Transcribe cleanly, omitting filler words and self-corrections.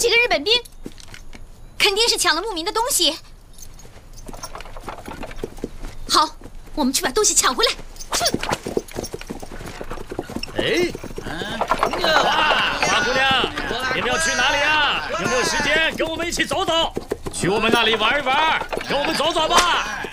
几个日本兵，肯定是抢了牧民的东西。好，我们去把东西抢回来。去。 哎，花姑娘，你们要去哪里呀？有没有时间跟我们一起走走？去我们那里玩一玩，跟我们走走吧。